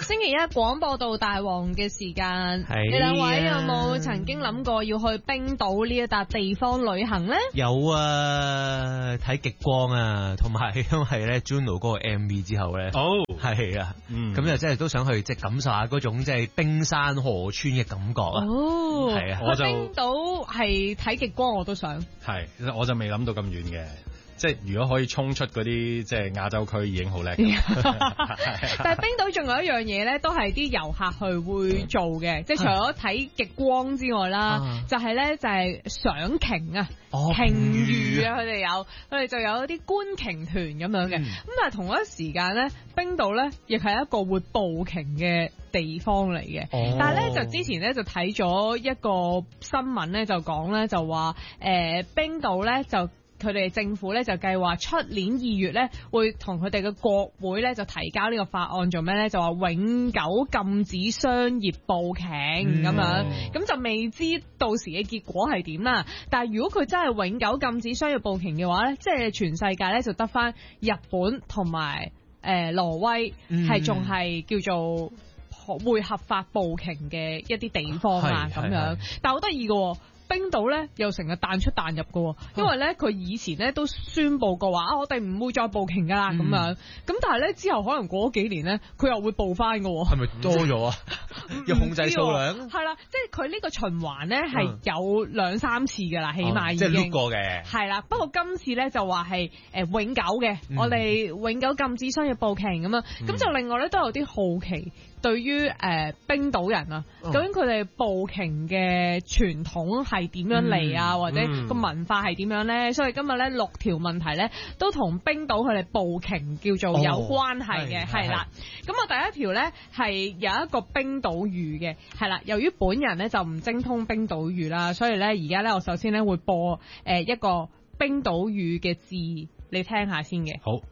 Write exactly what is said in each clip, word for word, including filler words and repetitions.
星期一廣播道大王嘅時間，你兩位有冇曾經諗過要去冰島呢一笪地方旅行咧？ 有啊，睇極光啊，同埋因為咧 Juno 嗰個 M V 之後咧， 哦， 係啊， 嗯， 咁就真係都想去即係感受下嗰種即係冰山河川嘅感覺啊！ 哦， 係啊， 我就冰島係睇極光我都想， 係，我就未諗到咁遠嘅。即係如果可以衝出嗰啲即係亞洲區已經好叻。 但係冰島仲有一樣嘢咧，都係啲遊客去會做嘅，即係除咗睇極光之外啦， 啊就係咧就係賞鯨啊， 哦鯨魚啊，佢哋有，佢哋就有一啲觀鯨團咁樣嘅。咁、 嗯、 但係同一時間咧，冰島咧亦係一個會捕鯨嘅地方嚟嘅。 哦、 但係咧就之前咧就睇咗一個新聞咧，就講咧就話誒、呃、冰島咧就。佢哋政府咧就計劃出年二月咧會同佢哋嘅國會咧就提交呢個法案，做咩咧？就話永久禁止商業捕鯨咁、嗯、樣，咁就未知到時嘅結果係點啦。但係如果佢真係永久禁止商業捕鯨嘅話咧，即係全世界咧就得返日本同埋誒挪威係仲係叫做會合法捕鯨嘅一啲地方啊咁樣，但係好得意嘅。冰島咧又成日彈出彈入嘅，因為咧佢以前咧都宣佈過話啊，我哋唔會再捕鯨噶啦咁樣，咁但係咧之後可能過咗幾年咧，佢又會捕翻嘅。 係咪多咗啊？要控制數量？ 係啦，即係佢呢個循環咧係有兩三次噶啦，起碼已經。 即係碌過嘅。係啦，不過今次咧就話係誒永久嘅，嗯、我哋永久禁止商業捕鯨咁樣，咁、嗯、就另外咧都有啲好奇。對於誒、呃、冰島人啊，究竟佢哋捕鯨嘅傳統係點樣嚟啊？嗯、或者個文化係點樣咧？嗯、所以今日咧六條問題咧都同冰島佢哋捕鯨叫做有關係嘅，係啦。咁啊第一條咧係有一個冰島語嘅，係啦。由於本人咧就唔精通冰島語啦，所以咧而家咧我首先咧會播誒一個冰島語嘅字，你聽下先嘅。 好。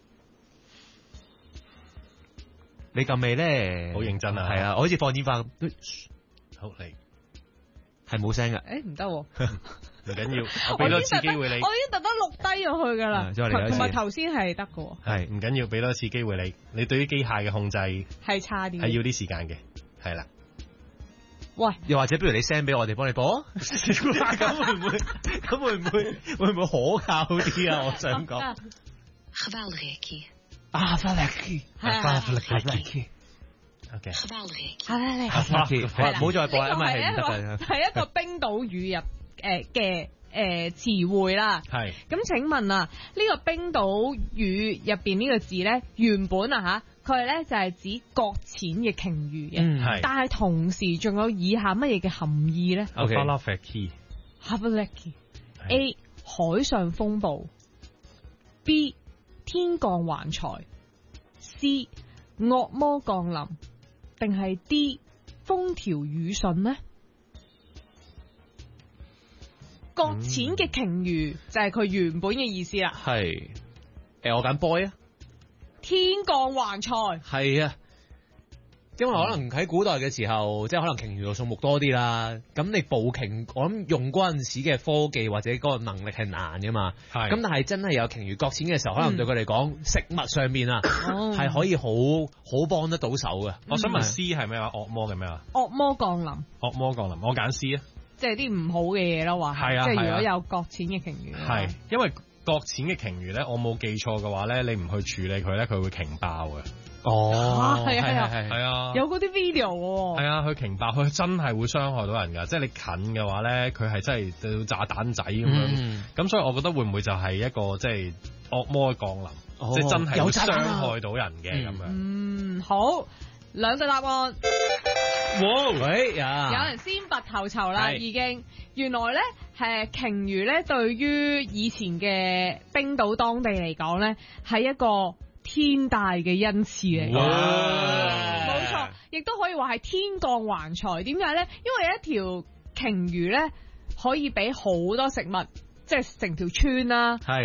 你咁味咧， 好認真啊！ 係啊，我好似放煙花咁。 好嚟， 係冇聲噶。 誒，唔得，唔緊要，我俾多次機會你。 我已經特登錄低咗去噶啦，同埋頭先係得噶。 係唔緊要，俾多次機會你。你對於機械嘅控制係差啲， 係要啲時間嘅，係啦。 喂， 又或者不如你 send 俾我哋幫你播，咁會唔會？咁會唔會？會唔會可靠啲啊？我想講。啊，法力基， 係法力基 ，OK， 係嚟，係唔好再播啦，因為係唔得嘅。 係一個冰島語入誒嘅誒詞彙啦。 係。咁請問啊，呢個冰島語入邊呢個字咧，原本啊嚇，佢係咧就係指擱淺嘅鯨魚嘅， 嗯， 但係同時仲有以下乜嘢嘅含義咧 ？OK，法力基， 法力基 A 海上風暴 B。天降橫財 C 惡魔降臨定係 D 風調雨順呢？擱淺嘅鯨魚就係佢原本嘅意思啦。 係誒，我揀 boy 啊。 天降橫財係啊。因為可能喺古代嘅時候，即係可能鯨魚嘅數目多啲啦。咁你捕鯨，我諗用嗰陣時嘅科技或者嗰個能力係難噶嘛。係。咁但係真係有鯨魚擱淺嘅時候，可能對佢嚟講，食物上面啊，係、嗯、可以好好幫得到手嘅。 我想問 C 係咩話？惡魔嘅咩話？ 惡魔降臨。 惡魔降臨，我揀 C 啊。 即係啲唔好嘅嘢咯，話係啊。即係如果有擱淺嘅鯨魚。 係，因為擱淺嘅鯨魚咧，我冇記錯嘅話咧，你唔去處理佢咧，佢會鯨爆嘅。 哦， 係啊係啊係啊， 有嗰啲 video 喎。 係啊，佢鯨爆，佢真係會傷害到人噶。即係你近嘅話咧，佢係真係到炸彈仔咁樣。咁、嗯、所以我覺得會唔會就係一個即係惡魔降臨，哦、即係真係會傷害到人嘅咁樣。 嗯，好，兩個答案。 哇， 喂呀！ 有人先拔頭籌啦，已經。原來咧，係鯨魚咧，對於以前嘅冰島當地嚟講咧，係一個天大嘅恩賜嚟嘅，冇錯，亦都可以話係天降橫財。點解咧？因為一條鯨魚咧可以俾好多食物，即係成條村啦，係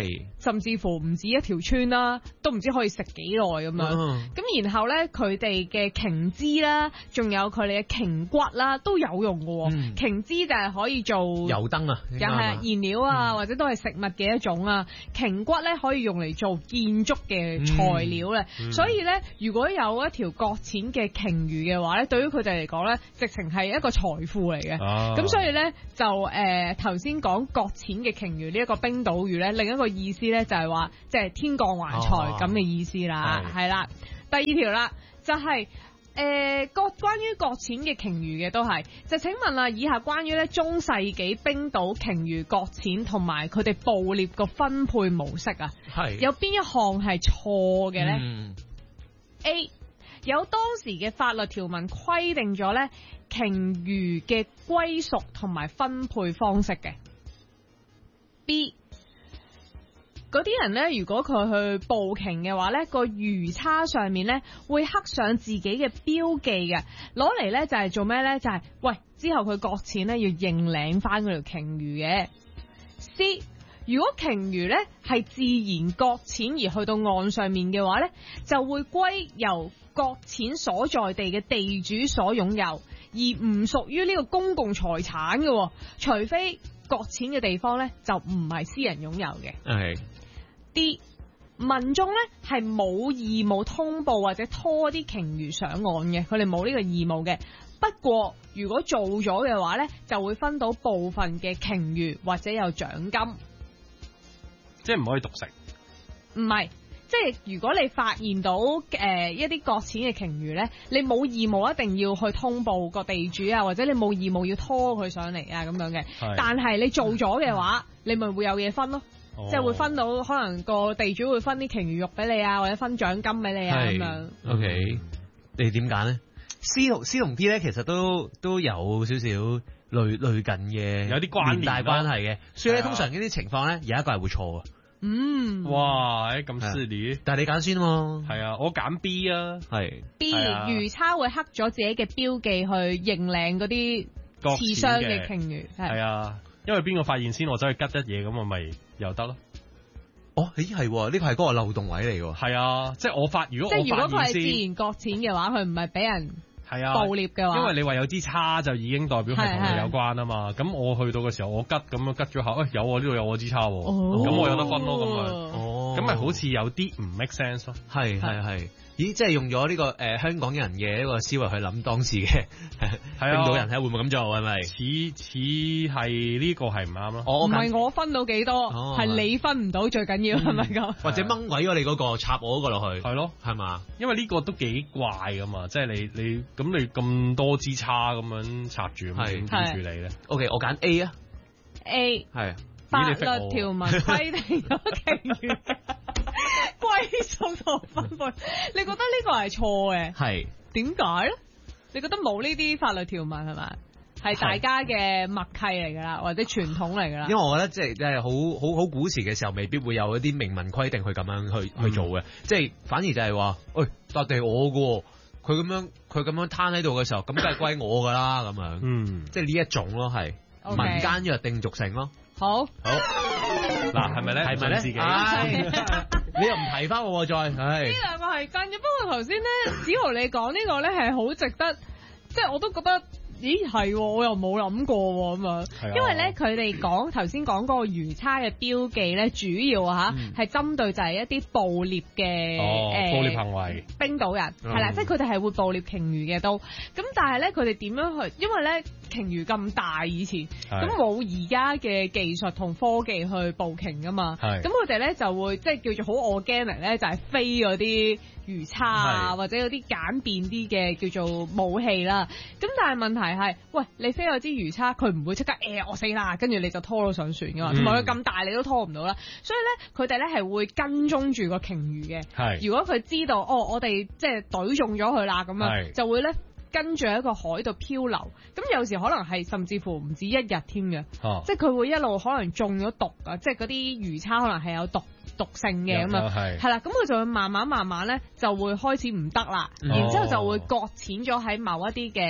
甚至乎唔止一條村啦，都唔知可以食幾耐咁樣。咁、嗯、然後咧，佢哋嘅鯨脂啦，仲有佢哋嘅鯨骨啦，都有用嘅。嗯、鯨脂就係可以做油燈啊， 又係燃料啊，嗯、或者都係食物嘅一種啊。鯨骨咧可以用嚟做建築嘅材料咧，嗯嗯、所以咧，如果有一條擱淺嘅鯨魚嘅話咧，對於佢哋嚟講咧，直情係一個財富嚟嘅。咁、啊、所以咧，就誒頭先講擱淺嘅鯨魚呢一個冰島魚咧，另一個意思咧就係話即係天降橫財咁嘅意思啦，係啦、啊。第二條啦，就係誒各關於擱淺嘅鯨魚嘅都係，就請問啊，以下關於咧中世紀冰島鯨魚擱淺同埋佢哋捕獵個分配模式啊，係有邊一項係錯嘅咧？嗯、A 有當時嘅法律條文規定咗咧鯨魚嘅歸屬同埋分配方式嘅。B 嗰啲人咧，如果佢去捕鯨嘅話咧，個魚叉上面咧會刻上自己嘅標記嘅，攞嚟咧就係做咩咧？就係、是、喂，之後佢擱淺咧要認領翻嗰條鯨魚嘅。C 如果鯨魚咧係自然擱淺而去到岸上面嘅話咧，就會歸由擱淺所在地嘅地主所擁有，而唔屬於呢個公共財產嘅，除非擱淺嘅地方咧就唔係私人擁有嘅。係。D 民眾咧係冇義務通報或者拖啲鯨魚上岸嘅，佢哋冇呢個義務嘅。不過如果做咗嘅話咧，就會分到部分嘅鯨魚或者有獎金。 即係唔可以獨食。 唔係，即係如果你發現到誒、呃、一啲擱淺嘅鯨魚咧，你冇義務一定要去通報個地主啊，或者你冇義務要拖佢上嚟啊咁樣嘅。是但係你做咗嘅話，嗯、你咪會有嘢分咯。即係會分到，可能個地主會分啲鯨魚肉俾你啊，或者分獎金俾你啊咁樣。 O K，你點揀咧？C 同 C 同 D 咧，其實都都有少少類類近嘅， 有啲關連大關係嘅。所以咧，通常呢啲情況咧，有一個係會錯嘅。 嗯。 哇！咁犀利。 但係你揀先喎。 係啊，我揀 B 啊。 係。 B 魚叉會刻咗自己嘅標記去認領嗰啲刺傷嘅鯨魚。 係啊。因為邊個發現先，我走去吉一嘢，咁我咪又得咯。 哦，咦係，呢個係嗰個漏洞位嚟喎。 係啊，即係我發，如果我發現先， 即係如果佢係自然擱淺嘅話，佢唔係俾人係啊捕獵嘅話， 因為你話有支叉就已經代表係同你有關啊嘛。咁我去到嘅時候，我吉咁樣吉咗下，誒有我呢度有我支叉，咁、哦、我有得分咯，咁咪，咁咪、哦、好似有啲唔 make sense 咯。係係係。咦，即係用咗呢、這個誒、呃、香港人嘅一個思維去諗當時嘅冰島人睇會唔會咁做係咪？似似係呢個係唔啱咯。 唔係我分到幾多，係、哦、你分唔到最緊要係咪咁？ 或者掹鬼咗你嗰、那個插我嗰個落去。係咯，係嘛？ 因為呢個都幾怪噶嘛，即係你你咁你咁多支叉咁樣插住，咁點點處理咧 ？OK， 我揀 A 啊。 A 係法律條文規定咗鯨魚歸屬同分配，你覺得呢個係錯嘅？係點解咧？你覺得冇呢啲法律條文係咪？係大家嘅默契嚟噶啦，或者傳統嚟噶啦。 因為我覺得即係即係好好好古時嘅時候，未必會有一啲明文規定去咁樣去、嗯、去做嘅。即係反而就係話，喂，笪地我嘅，佢咁樣佢咁樣攤喺度嘅時候，咁梗係歸我噶啦，咁樣。嗯，即係呢一種咯，係 Okay. 民間約定俗成咯。 好， 好，嗱，係咪咧？係咪咧？自己，你又唔提翻我再，唉， 呢兩個係跟嘅。不過頭先咧，梓豪你講呢個咧係好值得，即係我都覺得。咦係，我又冇諗過咁樣，因為咧佢哋講頭先講嗰個魚叉嘅標記咧，主要吓係針對就係一啲捕獵嘅誒捕獵行為， 冰島人係啦，即係佢哋係會捕獵鯨魚嘅都，咁但係咧佢哋點樣去？因為咧鯨魚咁大以前，咁冇而家嘅技術同科技去捕鯨噶嘛，咁佢哋咧就會即係叫做好 organic 咧，就係飛嗰啲魚叉啊，或者有啲簡便啲嘅叫做武器啦。咁但係問題係，喂，你飛有支魚叉，佢唔會即刻誒我死啦，跟住你就拖到上船噶嘛。同埋佢咁大，你都拖唔到啦。所以咧，佢哋咧係會跟蹤住個鯨魚嘅。係，如果佢知道哦，我哋即係懟中咗佢啦，咁樣就會咧跟住喺個海度漂流。咁有時可能係甚至乎唔止一日添嘅，哦、即係佢會一路可能中咗毒啊，即係嗰啲魚叉可能係有毒。毒性嘅咁啊，係啦，咁佢就會慢慢慢慢咧就會開始唔得啦，嗯、然之後就會擱淺咗喺某一啲嘅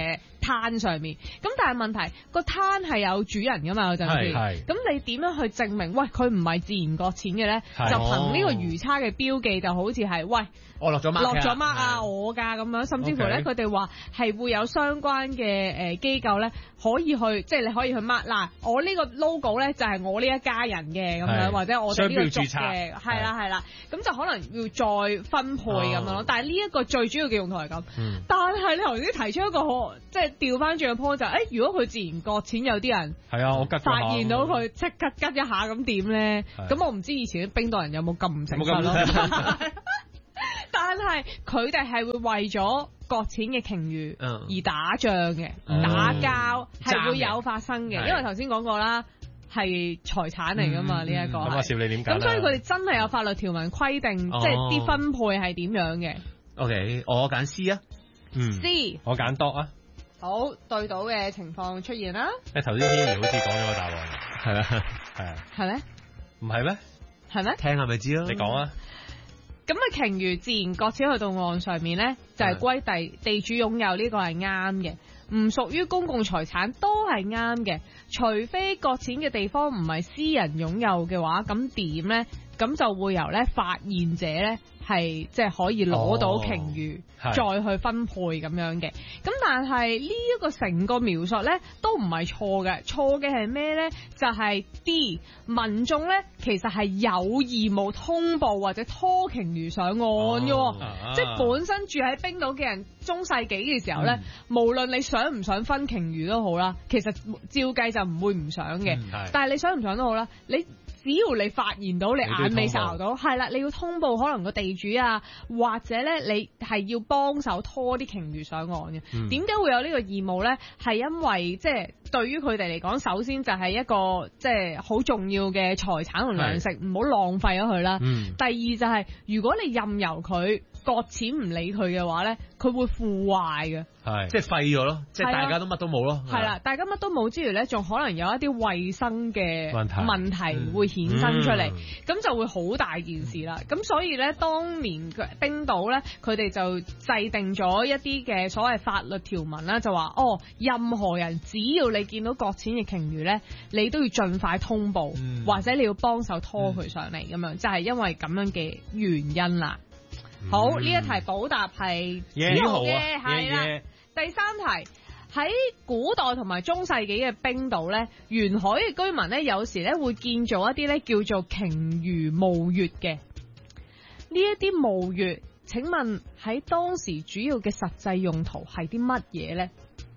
灘上面。咁但係問題個灘係有主人㗎嘛，嗰陣時。咁你點樣去證明？喂，佢唔係自然擱淺嘅咧？就憑呢個魚叉嘅標記，就好似係喂。 我落咗 mark 落咗 mark 啊，我㗎咁樣，甚至乎咧，佢哋話係會有相關嘅誒機構咧，可以去，即係你可以去 mark 嗱，我呢個 logo 咧就係我呢一家人嘅咁樣，或者我哋呢個族嘅，係啦係啦，咁就可能要再分配咁樣咯。但係呢一個最主要嘅用途係咁，但係你頭先提出一個好，即係調翻轉嘅 point 就係，誒，如果佢自然擱淺，有啲人係啊，我吉發現到佢即刻吉一下咁點咧？咁我唔知以前啲冰島人有冇咁唔誠實咯。但係佢哋係會為咗擱淺嘅鯨魚而打仗嘅，嗯、打交係、嗯、會有發生嘅。因為頭先講過啦，係財產嚟噶嘛呢一個。咁阿少你點解？ 咁所以佢哋真係有法律條文規定，哦、即係啲分配係點樣嘅。 O、okay, K， 我揀 C 啊， 嗯 ，C， 我揀 D 啊。 好，對到嘅情況出現啦。 誒，頭先天怡好似講咗個答案，係啦，係啊， 係咩？ 唔係咩？ 係咩？ 聽下咪知咯。 你講啊。 咁啊，鯨魚自然擱淺去到岸上面咧，就係、是、歸地地主擁有，呢個係啱嘅，唔屬於公共財產都係啱嘅。除非擱淺嘅地方唔係私人擁有嘅話，咁點咧？咁就會由咧發現者咧係即係可以攞到鯨魚，哦、再去分配咁樣嘅。咁但係呢一個成個描述咧都唔係錯嘅，錯嘅係咩咧？就係、是、D 民眾咧其實係有義務通報或者拖鯨魚上岸嘅，哦啊、即係本身住喺冰島嘅人，中世紀嘅時候咧，嗯、無論你想唔想分鯨魚都好啦，其實照計就唔會唔想嘅。嗯、但係你想唔想都好啦，你。只要你發現到你眼尾睄到，係啦，你要通報可能個地主啊，或者咧你係要幫手拖啲鯨魚上岸嘅。點解、嗯、會有呢個義務咧？係因為即係對於佢哋嚟講，首先就係一個即係好重要嘅財產同糧食，唔好是浪費咗佢啦。嗯、第二就係、是、如果你任由佢擱淺唔理佢嘅話咧，佢會腐壞嘅。 係，即係廢咗咯，即係大家都乜都冇咯。係啦， 大家乜都冇之餘咧，仲可能有一啲衛生嘅問題問題會衍生出嚟，咁、嗯、就會好大件事啦。咁、嗯、所以咧，當年冰島咧，佢哋就制定咗一啲嘅所謂法律條文啦，就話哦，任何人只要你見到擱淺嘅鯨魚咧，你都要盡快通報，嗯、或者你要幫手拖佢上嚟咁樣，嗯、就係因為咁樣嘅原因啦。嗯、好，呢一題補答係幾好嘅，係啦。Yeah, yeah. 第三題，喺古代同埋中世紀嘅冰島咧，沿海嘅居民咧，有時咧會建造一啲咧叫做鯨魚墓穴嘅。呢一啲墓穴，請問喺當時主要嘅實際用途係啲乜嘢咧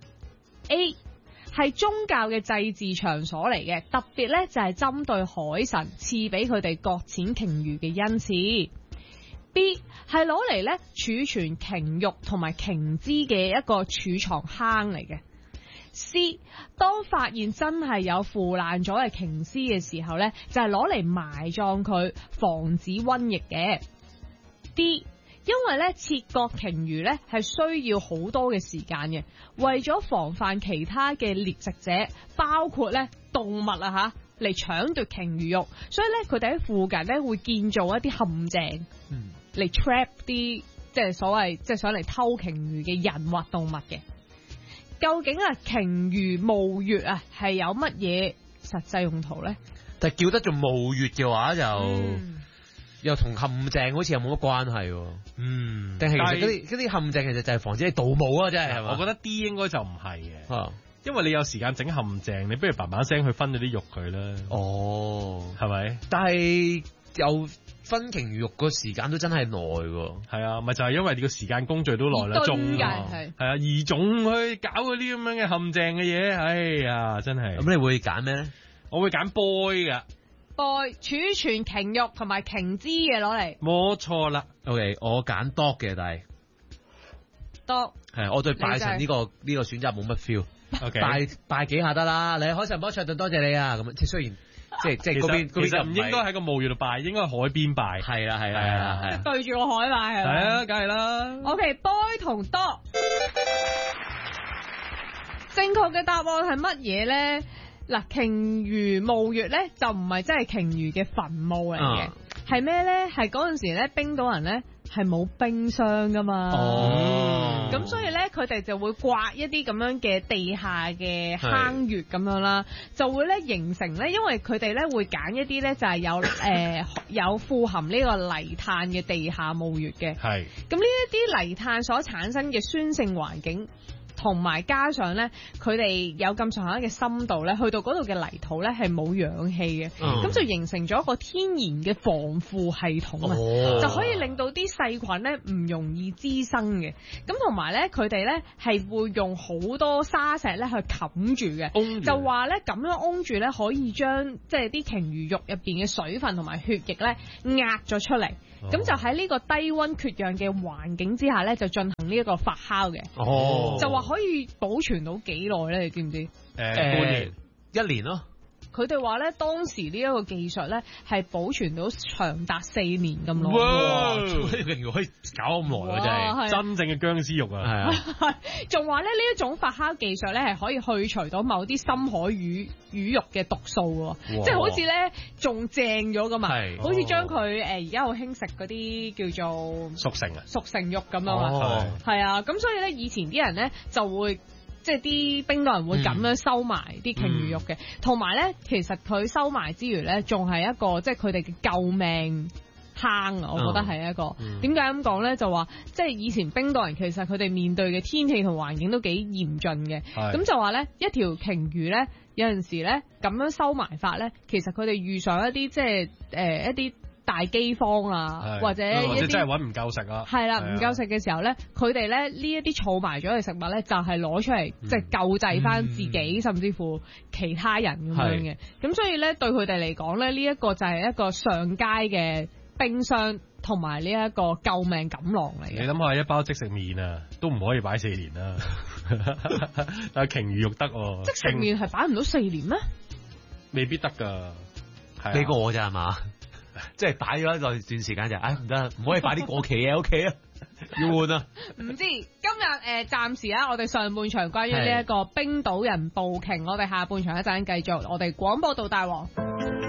？A 係宗教嘅祭祀場所嚟嘅，特別咧就係針對海神賜俾佢哋擱淺鯨魚嘅恩賜。B 係攞嚟咧儲存鯨肉同埋鯨脂嘅一個儲藏坑嚟嘅。C 當發現真係有腐爛咗嘅鯨屍嘅時候咧，就係攞嚟埋葬佢，防止瘟疫嘅。D 因為咧切割鯨魚咧係需要好多嘅時間嘅，為咗防範其他嘅獵食者，包括咧動物啊吓嚟搶奪鯨魚肉，所以咧佢哋喺附近咧會建造一啲陷阱。嗯嚟 trap 啲即係所謂即係想嚟偷鯨魚嘅人或動物嘅。究竟啊鯨魚墓穴啊係有乜嘢實際用途咧？ 但係叫得做墓穴嘅話就、嗯、又同陷阱好似又冇乜關係。嗯，定係其實嗰啲嗰啲陷阱其實就係防止你盜墓啊，真係係嘛？ 我覺得 D 應該就唔係嘅，啊、因為你有時間整陷阱，你不如嘭嘭聲去分咗啲肉佢啦。哦，係咪？ 但係又。分鯨魚肉個時間都真係耐喎， 係啊，咪就係因為你個時間工序都耐啦，種啊，係啊，而種去搞嗰啲咁樣嘅陷阱嘅嘢，哎呀，真係。 咁你會揀咩咧？ 我會揀 boy 噶 ，boy 儲存鯨肉同埋鯨脂嘅攞嚟。 冇錯啦。 OK， 我揀 dog 嘅，但係 dog 係我對拜神呢個呢個選擇冇乜 feel。OK， 拜拜幾下得啦，你海神波卓頓多謝你啊，咁即係雖然。即係即係嗰邊， 其實唔應該喺個墓穴度拜，應該喺海邊拜。 係啦係啦係啦係。 對住個海拜係。 係啊，梗係啦。 OK，boy 同 dog， 正確嘅答案係乜嘢咧？嗱，鯨魚墓穴咧就唔係真係鯨魚嘅墳墓嚟嘅，係咩咧？係嗰陣時咧，冰島人咧係冇冰箱噶嘛。 哦， 咁所以咧，佢哋就會刮一啲咁樣嘅地下嘅坑穴咁樣啦，就會咧形成咧，因為佢哋咧會揀一啲咧就係有誒、呃、有富含呢個泥炭嘅地下墓穴嘅。 係。 咁呢一啲泥炭所產生嘅酸性環境。同埋加上咧，佢哋有咁上下嘅深度咧，去到嗰度嘅泥土咧係冇氧氣嘅，咁、嗯、就形成咗一個天然嘅防腐系統啊，哦、就可以令到啲細菌咧唔容易滋生嘅。咁同埋咧，佢哋咧係會用好多沙石咧去冚住嘅，就話咧咁樣擁住咧可以將即係啲鯨魚肉入邊嘅水分同埋血液咧壓咗出嚟。咁、哦、就喺呢個低溫缺氧嘅環境之下咧，就進行呢一個發酵嘅。哦，就話可以保存到幾耐咧？你知唔知？誒、 呃，半年、一年咯。 佢哋話咧，當時呢一個技術咧係保存到長達四年咁耐。 哇！鯨魚可以搞咁耐啊！真係、啊、真正嘅僵屍肉啊！係啊， 仲話咧呢一種發酵技術咧係可以去除到某啲深海魚魚肉嘅毒素喎，即係好似咧仲正咗㗎嘛，好似將佢誒而家好興食嗰啲叫做熟成啊， 熟成肉咁啊嘛，係啊，咁所以咧以前啲人咧就會。即係啲冰島人會咁樣收埋啲鯨魚肉嘅，同埋咧，其實佢收埋之餘咧，仲係一個即係佢哋嘅救命坑啊！我覺得係一個點解咁講咧？就話即係以前冰島人其實佢哋面對嘅天氣同環境都幾嚴峻嘅，咁就話咧一條鯨魚咧有陣時咧咁樣收埋法咧，其實佢哋遇上一啲即係誒、呃、一啲。大饑荒啊，或者一啲真係揾唔夠食啊， 係啦，唔夠食嘅時候咧，佢哋咧呢一啲儲埋咗嘅食物咧，就係攞出嚟即係救濟翻自己，嗯、甚至乎其他人咁樣嘅。咁所以咧，對佢哋嚟講咧，呢、這、一個就係一個上街嘅冰箱同埋呢一個救命錦囊嚟嘅。 你諗下，一包即食麵啊，都唔可以擺四年啦。但係鯨魚肉得喎， 即食麵係擺唔到四年咩？ 未必得㗎。 你過我咋係嘛？即係擺咗一段時間就，唉唔得，唔可以擺啲過期嘢喺屋企啊，要換啊！ 唔知今日誒暫時啊，我哋上半場關於呢一個冰島人捕鯨，我哋下半場一陣繼續，我哋廣播道大王。